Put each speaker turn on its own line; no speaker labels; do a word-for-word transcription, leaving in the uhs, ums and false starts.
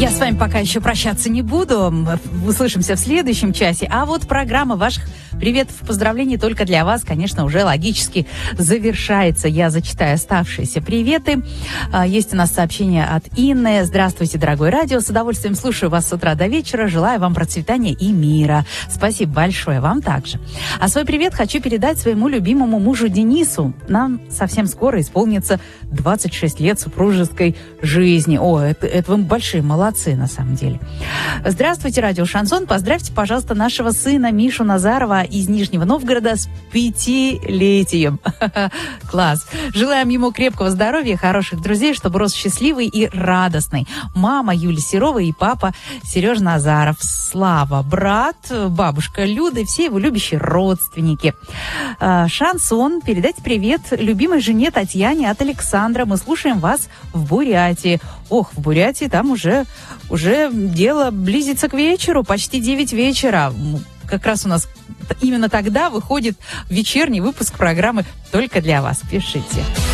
Я с вами пока еще прощаться не буду. Услышимся в следующем часе. А вот программа ваших приветов и поздравлений только для вас, конечно, уже логически завершается. Я зачитаю оставшиеся приветы. Есть у нас сообщение от Инны. Здравствуйте, дорогой радио. С удовольствием слушаю вас с утра до вечера. Желаю вам процветания и мира. Спасибо большое. Вам также. А свой привет хочу передать своему любимому мужу Денису. Нам совсем скоро исполнится двадцать шесть лет супружеской жизни. О, это, это вы большие молодцы, на самом деле. Здравствуйте, радио Шансон. Поздравьте, пожалуйста, нашего сына Мишу Назарова из Нижнего Новгорода с пятилетием. Класс. Желаем ему крепкого здоровья, хороших друзей, чтобы рос счастливый и радостный. Мама Юлия Серова и папа Сережа Назаров. Слава, брат, бабушка Люда и все его любящие родственники. Шансон. Передайте привет любимой жене Татьяне от Александра. Мы слушаем вас в Бурятии. Ох, в Бурятии там уже, уже дело близится к вечеру, почти девять вечера. Как раз у нас именно тогда выходит вечерний выпуск программы «Только для вас». Пишите.